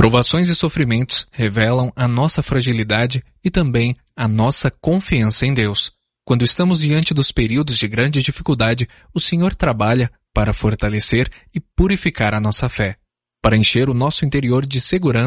Provações e sofrimentos revelam a nossa fragilidade e também a nossa confiança em Deus. Quando estamos diante dos períodos de grande dificuldade, o Senhor trabalha para fortalecer e purificar a nossa fé, para encher o nosso interior de segurança